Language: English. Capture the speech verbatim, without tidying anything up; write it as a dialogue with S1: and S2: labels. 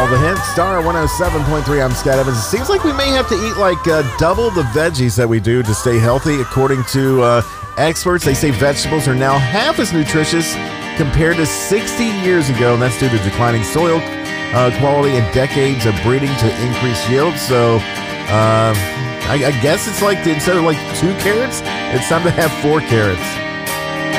S1: All the hits, Star one oh seven point three. I'm Scott Evans. It seems like we may have to eat like uh, double the veggies that we do to stay healthy. According to uh, experts, they say vegetables are now half as nutritious compared to sixty years ago, and that's due to declining soil uh, quality and decades of breeding to increase yield. So uh, I, I guess it's like instead of like two carrots, it's time to have four carrots.